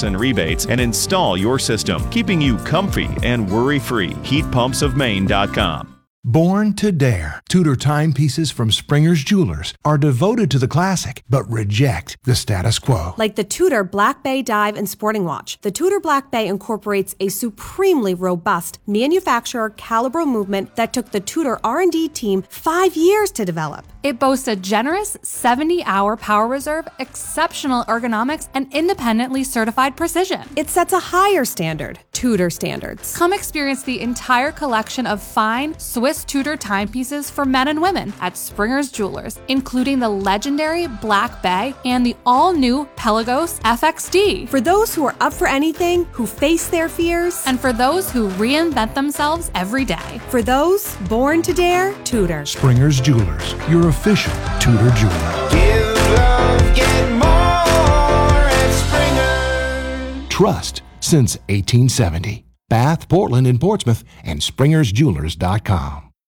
and rebates and install your system, keeping you comfy and worry-free. HeatPumpsOfMaine.com. Born to Dare. Tudor timepieces from Springer's Jewelers are devoted to the classic, but reject the status quo. Like the Tudor Black Bay Dive and Sporting Watch. The Tudor Black Bay incorporates a supremely robust manufacturer caliber movement that took the Tudor R&D team 5 years to develop. It boasts a generous 70-hour power reserve, exceptional ergonomics, and independently certified precision. It sets a higher standard, Tudor standards. Come experience the entire collection of fine Swiss Tudor timepieces for men and women at Springer's Jewelers, including the legendary Black Bay and the all-new Pelagos FXD. For those who are up for anything, who face their fears, and for those who reinvent themselves every day. For those born to dare, Tudor. Springer's Jewelers, your official Tudor jeweler. Give love, get more at Springer. Trust since 1870. Bath, Portland, and Portsmouth, and SpringersJewelers.com.